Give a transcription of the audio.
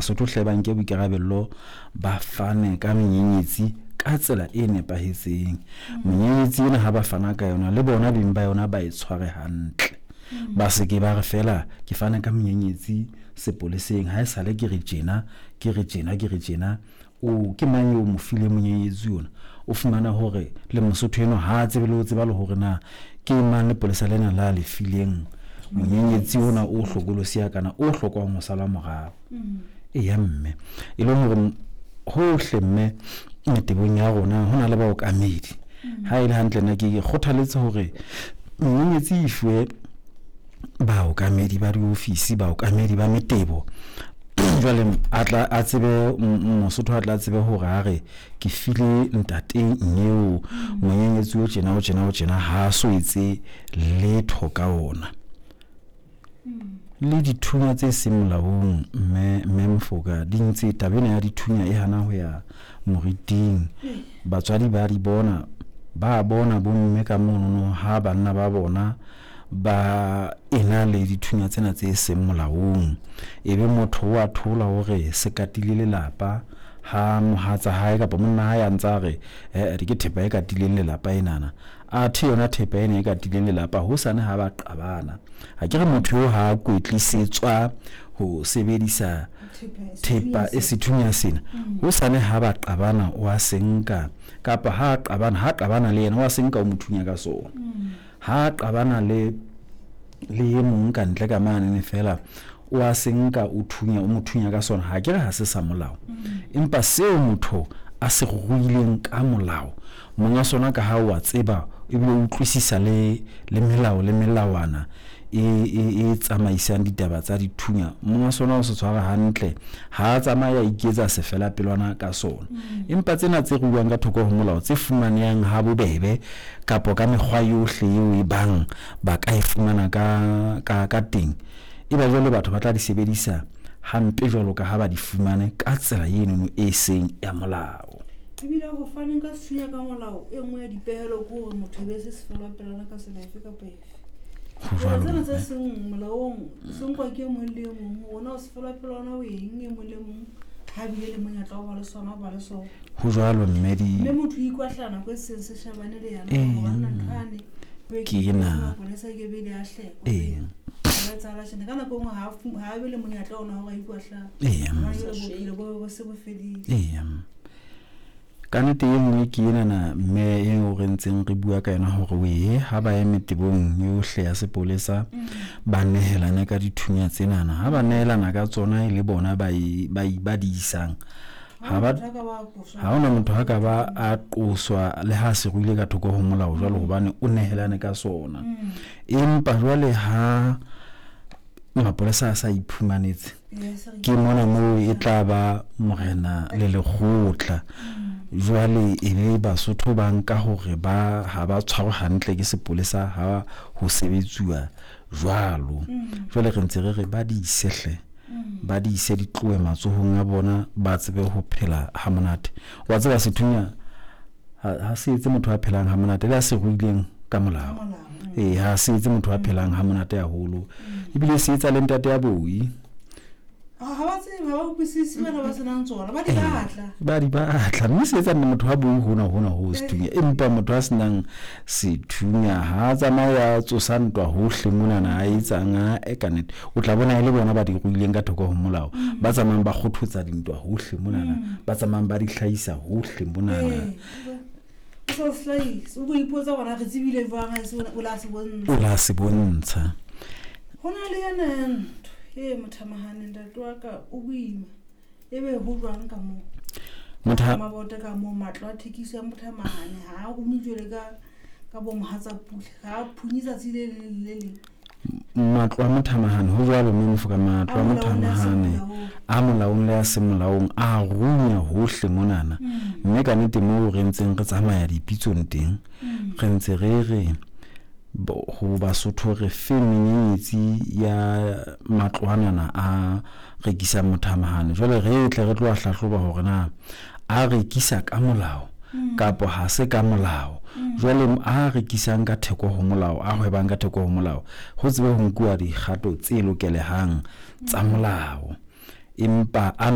Basotho hle ba nke boikarabello ba fane ka menyenyetsi ka tsela e nepahetseng. Menyenyetsi ena ha ba fana ka yona le bona beng ba yona ba e tshware hantle. Ba se ke ba re fela ke fana ka menyenyetsi sepoleseng ha e sale ke re tjena o ke mang yo mo file monyenyetsi yona. O fumana hore le Mosotho eno ha tsebe le o tseba le hore na ke mang le polesa lena la le fileng monyenyetsi ona o hlokolosi kana o hlokang ho sala morao. Ya mme e le hore hohle mme tebong ya rona hona le baokamedi. Ha ile hantle nna ke kgothaletse hore monyenyetsi ifwe baokamedi ba diofisi, baokamedi ba metebo. Jwale a tsebe Mosotho a tla tsebe hore ha re ke file ntateng eo monyenyetsi o tjena ha so etse letho ka ona. Le dithunya tse seng molaong mme Mfoka di ntse tabena ya dithunya e hana ho ya moriting. Batswadi ba di bona bomme ka mono ha banna ba bona ba ena le dithunya tsena tse seng molaong. Ebe motho wa thola hore se katile lelapa ha mohatsa hae kapa monna hae a ntsa re ke thepa e katileng lelapa enana. Athe yona thepa ena e katileng lelapa ho sane ha ba qabana. Ha ke re motho yo ha kwetlisetswa ho sebedisa thepa e sethunya sena. Ho sane ha ba qabana o a senka kapa ha qabana le yena o a senka o mothunya ka sona. Ha qabana le ye mong ka ntle ka mane fela o a senka o mothunya ka sona. Ha ke re ha se sa molao, empa seo motho a se ruileng ka molao monga sona ka ha wa tseba ebile o utlwisisa le melao le melawana e tsamaisang ditaba tsa dithunya. Monga sona o se tshwara hantle ha tsamaya iketsa se fela pelwana ka sona. Empa tsena tse ruang ka thoko ho molao tse fumanang ha bobebe kapo ka mekgwa yohle eo e bang ba ka e fumana ka teng, eba jwale batho ba tla di sebedisa hampe jwalo ka ha ba di fumane ka tsela eno e seng ya molao. Ebile ho fana ka sethunya ka molao e nngwe ya dipehelo ke hore motho be se fela pelana ka sela efe kapa efe. Tsena tse seng molaong seng kwa ke mong le mong ona o se fela pelana o eng e mong le mong ha bile le monyatla o ba le sona ba le sona. Ho jwalo mmedi le motho ikwahlana ko se shabane le yana ho bana nthane ke ena bona sa ke be le a hlekwa. Tsala tsena kana go ha be le monyatla ona ho ikwahlana. Bo se bo fedile. Kanete e nngwe ke enana mme e o rentseng re bua ka yona hore ha ba eme tebong yohle ya sepolesa ba nehelana ka dithunya tsenana. Ha ba nehelana ka tsona e le bona ba di isang. Ha ona motho ha ka ba a qoswa le ha se ruile ka thoko ho molao jwalo hobane o nehelane ka sona. Empa jwale ha mapolesa a sa iphumanetse ke mona moo e tla ba morena le lekgotla. Jwale e be Basotho ba nka hore ha ba tshwarwe hantle ke sepolesa ha ho sebetsuwa jwalo. Jwale re ntse re ba di isehle ba di ise di tloe matsohong a bona ba tsebe ho phela ha monate. Wa tseba sethunya ha se etse motho a phelang ha monate le a se ruileng ka molao. Ha se etse motho a phelang ha monate haholo ebile se etsa le ntate ya boi. Ba di batla mme se etsa motho wa boi hona ho sethunya. Empa motho a senang sethunya ha tsamaya tsosa ntwa hohle monana a etsang e kanete o tla bona ile bona ba di ruileng ka thoko ho molao. Ba tsamayang ba kgothotsa dintwa hohle monana, ba tsamayang ba di hlahisa hohle monana. O ipotsa bona re tsebile jwang ha se o la se bontsha. Hona le yana mothamahane ntatwa ka o buima ebe ho jwang ka mo mabota ka mo matlo a thekiso ya mothamahane ha o mujwele ka bo mohatsa pule ha phunyisa tsile le matlo a mothamahane ho jwalo mme Mfoka matlo a mothamahane a molaong le a se molaong a runya hohle monana. Mme ka nnete mo re ntseng re tsamaya dipitsong teng re ntse re ho Basotho re fe menyenyetsi ya matloanana a rekisa mothamahane. Jwale re tle re tlo a hlahloba hore na a rekisa ka molao kapo ha se ka molao. Jwale a rekisang ka theko ho molao a hwebang ka theko ho molao ho tsebe ho nkuwa dikgato tse lokelehang tsa molao. Empa